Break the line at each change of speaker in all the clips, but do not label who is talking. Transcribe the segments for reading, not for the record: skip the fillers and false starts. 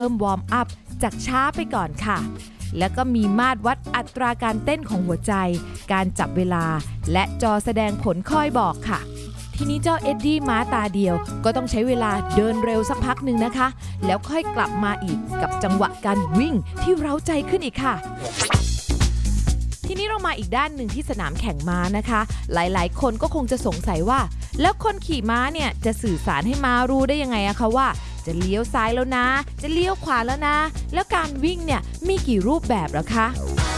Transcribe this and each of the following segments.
เริ่มวอร์มอัพจากช้าไปก่อนค่ะแล้วก็มีมาตรวัดอัตราการเต้นของหัวใจการจับเวลาและจอแสดงผลคอยบอกค่ะทีนี้เจ้าเอ็ดดี้ม้าตาเดียวก็ต้องใช้เวลาเดินเร็วสักพักหนึ่งนะคะแล้วค่อยกลับมาอีกกับจังหวะการวิ่งที่เร้าใจขึ้นอีกค่ะทีนี้เรามาอีกด้านหนึ่งที่สนามแข่งม้านะคะหลายๆคนก็คงจะสงสัยว่าแล้วคนขี่ม้าเนี่ยจะสื่อสารให้ม้ารู้ได้ยังไงอะคะว่าจะเลี้ยวซ้ายแล้วนะจะเลี้ยวขวาแล้วนะแล้วการวิ่งเนี่ยมีกี่รูปแบบหรอคะ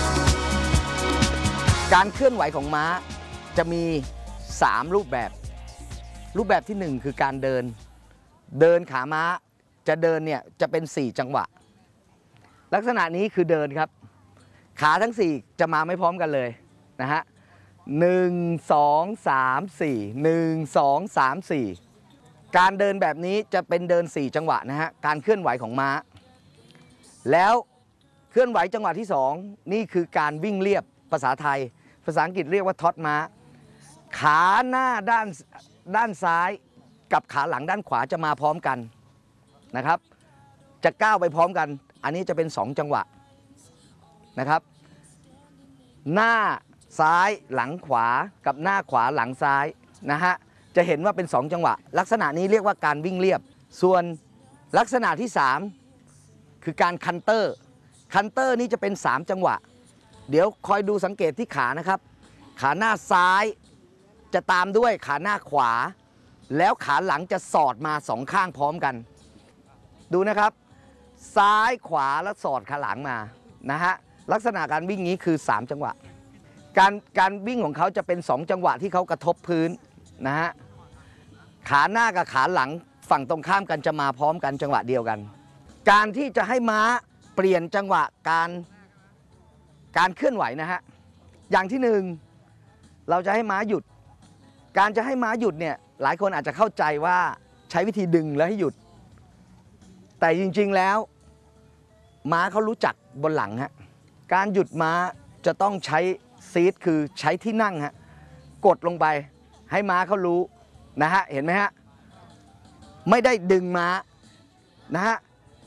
การเคลื่อนไหวของม้าจะมี3รูปแบบที่1คือการเดินขาม้าจะเดินเนี่ยจะเป็น4จังหวะลักษณะนี้คือเดินครับขาทั้ง4จะมาไม่พร้อมกันเลยนะฮะ1 2 3 4 1 2 3 4การเดินแบบนี้จะเป็นเดิน4จังหวะนะฮะการเคลื่อนไหวของม้าแล้วเคลื่อนไหวจังหวะที่2นี่คือการวิ่งเรียบภาษาไทยภาษาอังกฤษเรียกว่าทอดม้าขาหน้าด้านซ้ายกับขาหลังด้านขวาจะมาพร้อมกันนะครับจะก้าวไปพร้อมกันอันนี้จะเป็น2จังหวะนะครับหน้าซ้ายหลังขวากับหน้าขวาหลังซ้ายนะฮะจะเห็นว่าเป็น2จังหวะลักษณะนี้เรียกว่าการวิ่งเรียบส่วนลักษณะที่3คือการคันเตอร์นี่จะเป็น3จังหวะเดี๋ยวคอยดูสังเกตที่ขานะครับขาหน้าซ้ายจะตามด้วยขาหน้าขวาแล้วขาหลังจะสอดมา2ข้างพร้อมกันดูนะครับซ้ายขวาแล้วสอดขาหลังมานะฮะลักษณะการวิ่งนี้คือ3จังหวะการวิ่งของเขาจะเป็น2จังหวะที่เขากระทบพื้นนะฮะขาหน้ากับขาหลังฝั่งตรงข้ามกันจะมาพร้อมกันจังหวะเดียวกันการที่จะให้ม้าเปลี่ยนจังหวะการเคลื่อนไหวนะฮะอย่างที่1เราจะให้ม้าหยุดการจะให้ม้าหยุดเนี่ยหลายคนอาจจะเข้าใจว่าใช้วิธีดึงแล้วให้หยุดแต่จริงๆแล้วม้าเขารู้จักบนหลังฮะการหยุดม้าจะต้องใช้ซีทคือใช้ที่นั่งฮะกดลงไปให้ม้าเขารู้นะฮะเห็นไหมฮะไม่ได้ดึงม้านะฮะ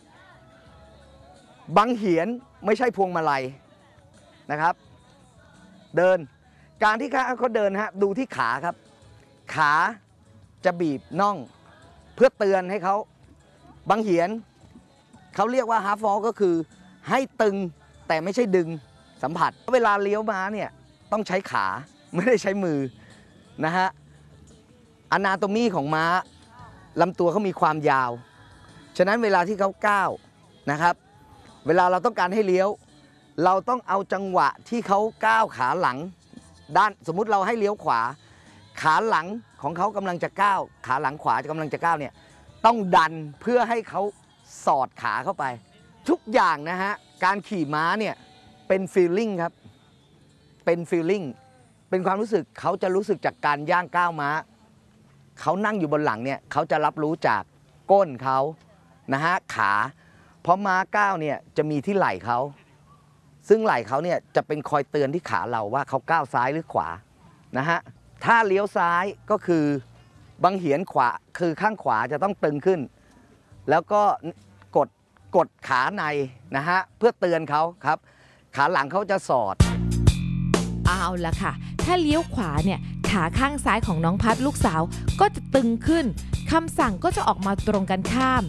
บังเหียนไม่ใช่พวงมาลัยนะครับเดินการที่เขาเดินฮะดูที่ขาครับขาจะบีบน่องเพื่อเตือนให้เขาบังเหียนเขาเรียกว่าฮาร์ฟวอลก็คือให้ตึงแต่ไม่ใช่ดึงสัมผัสเวลาเลี้ยวม้าเนี่ยต้องใช้ขาไม่ได้ใช้มือนะฮะอนาโตมีของม้าลำตัวเขามีความยาวฉะนั้นเวลาที่เขาก้าวนะครับเวลาเราต้องการให้เลี้ยวเราต้องเอาจังหวะที่เขาก้าวขาหลังด้านสมมุติเราให้เลี้ยวขวาขาหลังของเขากำลังจะก้าวขาหลังขวากำลังจะก้าวเนี่ยต้องดันเพื่อให้เขาสอดขาเข้าไปทุกอย่างนะฮะการขี่ม้าเนี่ยเป็นฟีลลิ่งครับเป็นฟีลลิ่งเป็นความรู้สึกเขาจะรู้สึกจากการย่างก้าวม้าเขานั่งอยู่บนหลังเนี่ยเขาจะรับรู้จากก้นเขานะฮะขาเพราะม้าก้าวเนี่ยจะมีที่ไหล่เขาซึ่งไหล่เขาเนี่ยจะเป็นคอยเตือนที่ขาเราว่าเขาก้าวซ้ายหรือขวานะฮะถ้าเลี้ยวซ้ายก็คือบังเหียนขวาคือข้างขวาจะต้องตึงขึ้นแล้วก็กดขาในนะฮะเพื่อเตือนเขาครับขาหลังเขาจะสอด
เอาละค่ะถ้าเลี้ยวขวาเนี่ยขาข้างซ้ายของน้องพัดลูกสาวก็จะตึงขึ้นคำสั่งก็จะออกมาตรงกันข้าม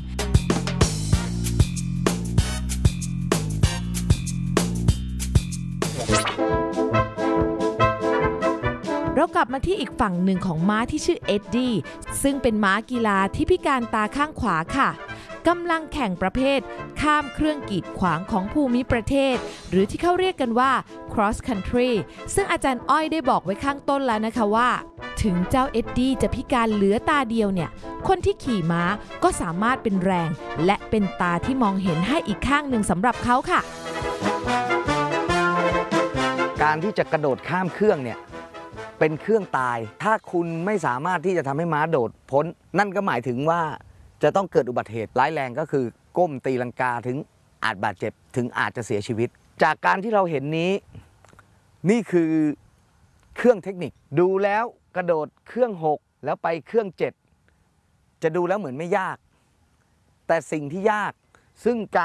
เรากลับมาที่อีกฝั่งหนึ่งของม้าที่ชื่อเอ็ดดี้ซึ่งเป็นม้ากีฬาที่พิการตาข้างขวาค่ะกำลังแข่งประเภทข้ามเครื่องกีดขวางของภูมิประเทศหรือที่เขาเรียกกันว่า cross country ซึ่งอาจารย์อ้อยได้บอกไว้ข้างต้นแล้วนะคะว่าถึงเจ้าเอ็ดดี้จะพิการเหลือตาเดียวเนี่ยคนที่ขี่ม้าก็สามารถเป็นแรงและเป็นตาที่มองเห็นให้อีกข้างหนึ่งสำหรับเขาค่ะ
การที่จะกระโดดข้ามเครื่องเนี่ยเป็นเครื่องตายถ้าคุณไม่สามารถที่จะทำให้ม้าโดดพ้นนั่นก็หมายถึงว่าจะต้องเกิดอุบัติเหตุร้ายแรงก็คือก้มตีลังกาถึงอาจบาดเจ็บถึงอาจจะเสียชีวิตจากการที่เราเห็นนี้นี่คือเครื่องเทคนิคดูแล้วกระโดดเครื่อง6แล้วไปเครื่อง7จะดูแล้วเหมือนไม่ยากแต่สิ่งที่ยากซึ่งการ